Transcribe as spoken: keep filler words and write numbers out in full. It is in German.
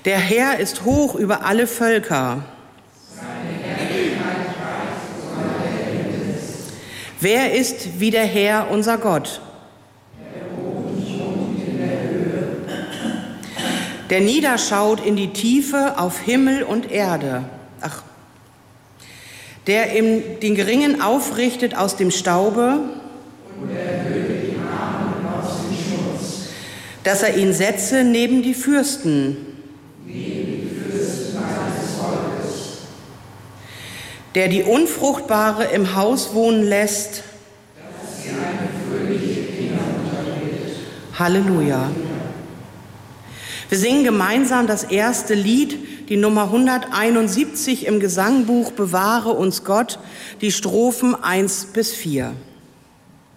Der Herr ist hoch über alle Völker. Wer ist wie der Herr, unser Gott? Der niederschaut in die Tiefe auf Himmel und Erde. Ach. Der im, den Geringen aufrichtet aus dem Staube. Und erhöht die Armen aus dem Schmutz. Dass er ihn setze neben die Fürsten. Neben die Fürsten seines Volkes. Der die Unfruchtbare im Haus wohnen lässt. Dass sie eine fröhliche Kinder unterrichtet. Halleluja. Wir singen gemeinsam das erste Lied, die Nummer hunderteinundsiebzig im Gesangbuch Bewahre uns Gott, die Strophen eins bis vier.